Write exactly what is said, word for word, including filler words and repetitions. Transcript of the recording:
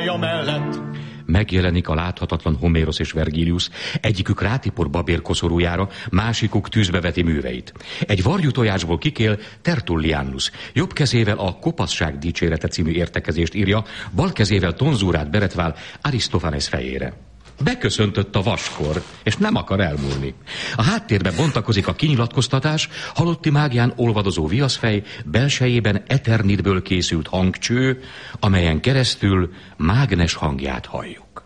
szája mellett. Megjelenik a láthatatlan Homérosz és Vergilius, egyikük rátipor babér koszorújára, másikuk tűzbe veti műveit. Egy varjú tojásból kikél Tertullianus, jobb kezével a Kopaszság dicsérete című értekezést írja, bal kezével tonzúrát beretvál Arisztofanes fejére. Beköszöntött a vaskor, és nem akar elmúlni. A háttérben bontakozik a kinyilatkoztatás, halotti mágián olvadozó viaszfej, belsejében eternitből készült hangcső, amelyen keresztül mágnes hangját halljuk.